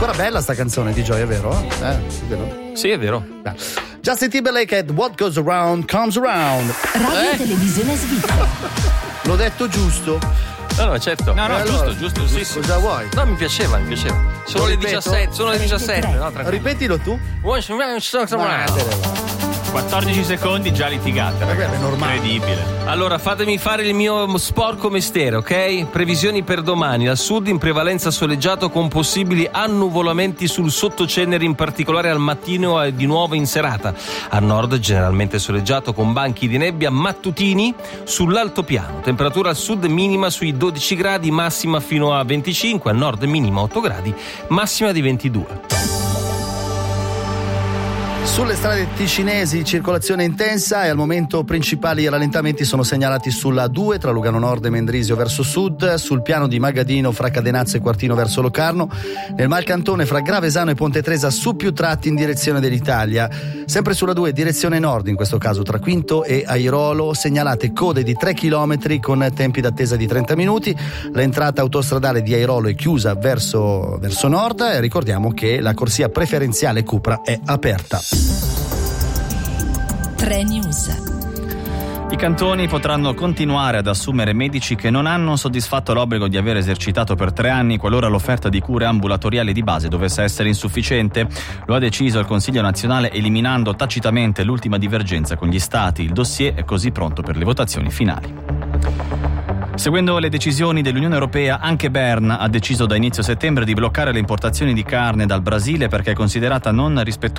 ancora bella sta canzone di Gioia, vero? Vero? Sì, è vero. Justin Timberlake at What Goes Around Comes Around. Radio Televisione Svizzera. L'ho detto giusto? No, certo. No, allora, giusto. Sì. Cosa vuoi? No, mi piaceva. Sono le 17. No, tranquillo. Ripetilo tu. 14 secondi già litigata, ragazzi. È normale. Incredibile. Allora, fatemi fare il mio sporco mestiere, ok? Previsioni per domani. Al sud in prevalenza soleggiato con possibili annuvolamenti sul sottocenere, in particolare al mattino e di nuovo in serata. A nord generalmente soleggiato con banchi di nebbia mattutini sull'altopiano. Temperatura al sud minima sui 12 gradi, massima fino a 25, a nord minima 8 gradi, massima di 22. Sulle strade ticinesi circolazione intensa e al momento principali rallentamenti sono segnalati sulla A2 tra Lugano Nord e Mendrisio verso sud, sul piano di Magadino fra Cadenazzo e Quartino verso Locarno, nel Malcantone fra Gravesano e Ponte Tresa su più tratti in direzione dell'Italia. Sempre sulla 2 direzione nord, in questo caso tra Quinto e Airolo, segnalate code di 3 km con tempi d'attesa di 30 minuti. L'entrata autostradale di Airolo è chiusa verso nord e ricordiamo che la corsia preferenziale Cupra è aperta. 3 News. I cantoni potranno continuare ad assumere medici che non hanno soddisfatto l'obbligo di aver esercitato per 3 anni qualora l'offerta di cure ambulatoriali di base dovesse essere insufficiente. Lo ha deciso il Consiglio nazionale, eliminando tacitamente l'ultima divergenza con gli stati. Il dossier è così pronto per le votazioni finali. Seguendo le decisioni dell'Unione Europea, anche Bern ha deciso da inizio settembre di bloccare le importazioni di carne dal Brasile perché è considerata non rispettosa